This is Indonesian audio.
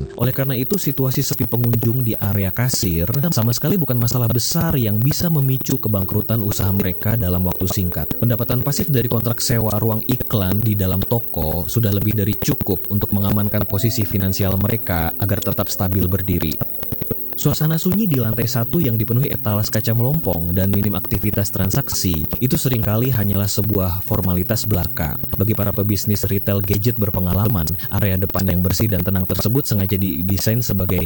karyawan. Oleh karena itu, situasi sepi pengunjung di area kasir sama sekali bukan masalah besar yang bisa memicu kebangkrutan usaha mereka dalam waktu singkat. Pendapatan pasif dari kontrak sewa ruang iklan di dalam toko sudah lebih dari cukup untuk mengamankan posisi finansial mereka agar tetap stabil berdiri. Suasana sunyi di lantai 1 yang dipenuhi etalas kaca melompong dan minim aktivitas transaksi itu seringkali hanyalah sebuah formalitas belaka. Bagi para pebisnis retail gadget berpengalaman, area depan yang bersih dan tenang tersebut sengaja didesain sebagai